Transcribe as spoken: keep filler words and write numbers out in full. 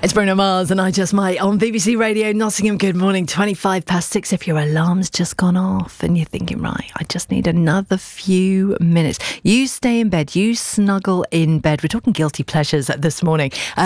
It's Bruno Mars and I Just Might on B B C Radio Nottingham. Good morning, twenty-five past six. If your alarm's just gone off and you're thinking, right, I just need another few minutes, you stay in bed, you snuggle in bed. We're talking guilty pleasures this morning. Uh,